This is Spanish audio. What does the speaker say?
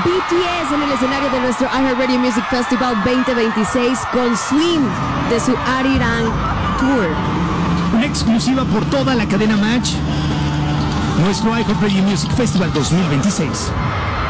BTS en el escenario de nuestro iHeartRadio Music Festival 2026 con Swim de su Arirang Tour. Una exclusiva por toda la cadena Match. Nuestro iHeartRadio Music Festival 2026.